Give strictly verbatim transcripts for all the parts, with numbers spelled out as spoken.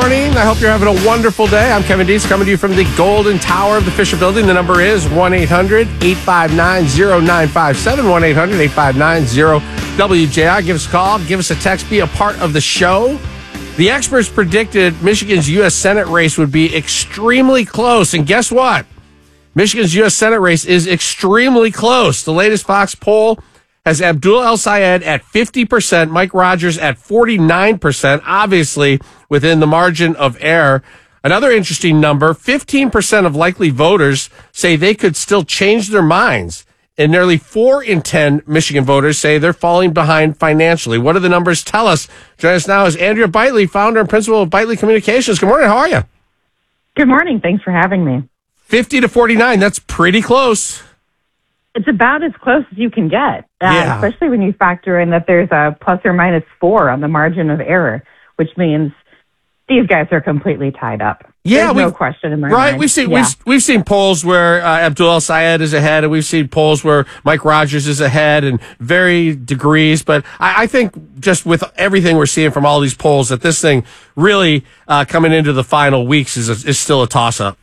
Morning. I hope you're having a wonderful day. I'm Kevin Dees, coming to you from the Golden Tower of the Fisher Building. The number is one eight hundred eight five nine zero nine five seven, one eight hundred eight five nine zero W J I. Give us a call, give us a text, be a part of the show. The experts predicted Michigan's U S Senate race would be extremely close, and guess what? Michigan's U S Senate race is extremely close. The latest Fox poll has Abdul El-Sayed at fifty percent, Mike Rogers at forty-nine percent, obviously within the margin of error. Another interesting number, fifteen percent of likely voters say they could still change their minds, and nearly four in ten Michigan voters say they're falling behind financially. What do the numbers tell us? Join us now is Andrea Bitely, founder and principal of Bitely Communications. Good morning. How are you? Good morning. Thanks for having me. fifty to forty-nine, that's pretty close. It's about as close as you can get, uh, Yeah. especially when you factor in that there's a plus or minus four on the margin of error, which means these guys are completely tied up. Yeah, There's no we've- question in my Right, mind. we've seen Yeah. we've we've seen polls where uh, Abdul El-Sayed is ahead, and we've seen polls where Mike Rogers is ahead, in very degrees. But I, I think just with everything we're seeing from all these polls, that this thing really uh, coming into the final weeks is a, is still a toss up.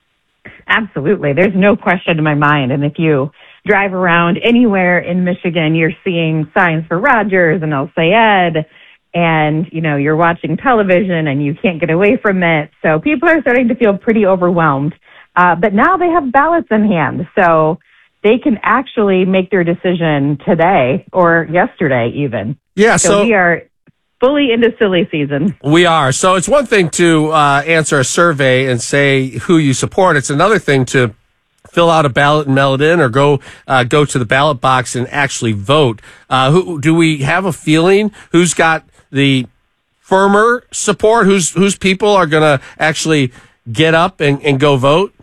Absolutely. There's no question in my mind. And if you drive around anywhere in Michigan, you're seeing signs for Rogers and El-Sayed, and, you know, you're watching television and you can't get away from it. So people are starting to feel pretty overwhelmed. Uh, but now they have ballots in hand, so they can actually make their decision today or yesterday even. Yeah, So, so we are fully into silly season. we are. So it's one thing to uh, answer a survey and say who you support. It's another thing to fill out a ballot and mail it in, or go uh, go to the ballot box and actually vote. Uh, who do we have a feeling who's got the firmer support? Whose whose people are going to actually get up and, and go vote?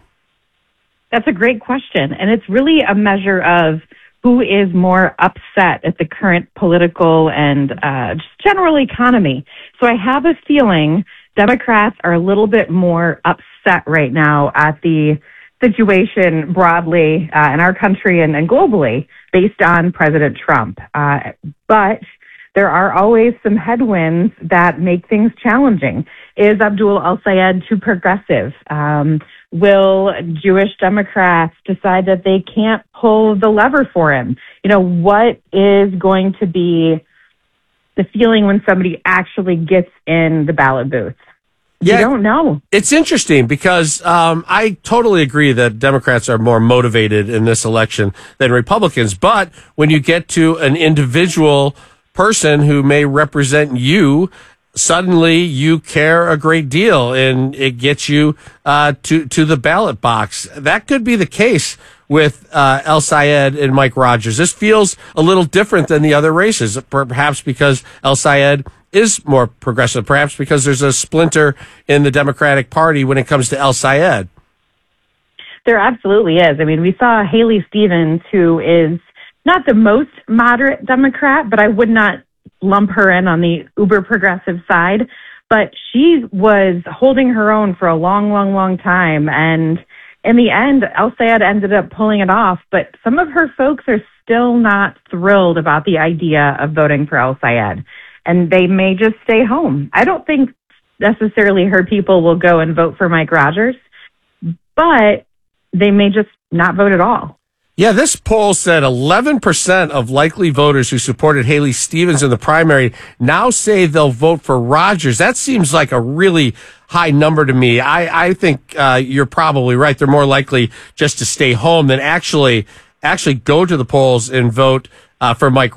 That's a great question. And it's really a measure of who is more upset at the current political and uh, just general economy. So I have a feeling Democrats are a little bit more upset right now at the situation broadly uh, in our country and, and globally based on President Trump. Uh, but there are always some headwinds that make things challenging. Is Abdul El-Sayed too progressive? Um, will Jewish Democrats decide that they can't pull the lever for him? You know, what is going to be the feeling when somebody actually gets in the ballot booth? Yeah, You don't know. It's interesting because um, I totally agree that Democrats are more motivated in this election than Republicans. But when you get to an individual person who may represent you, suddenly you care a great deal, and it gets you uh, to to the ballot box. That could be the case with uh, El-Sayed and Mike Rogers. This feels a little different than the other races, perhaps because El-Sayed is more progressive, perhaps because there's a splinter in the Democratic Party when it comes to El-Sayed. There absolutely is. I mean, we saw Haley Stevens, who is not the most moderate Democrat, but I would not lump her in on the uber progressive side. But she was holding her own for a long, long, long time. And in the end, El-Sayed ended up pulling it off. But some of her folks are still not thrilled about the idea of voting for El-Sayed, and they may just stay home. I don't think necessarily her people will go and vote for Mike Rogers, but they may just not vote at all. Yeah, this poll said eleven percent of likely voters who supported Haley Stevens in the primary now say they'll vote for Rogers. That seems like a really high number to me. I, I think uh, you're probably right. They're more likely just to stay home than actually actually go to the polls and vote uh, for Mike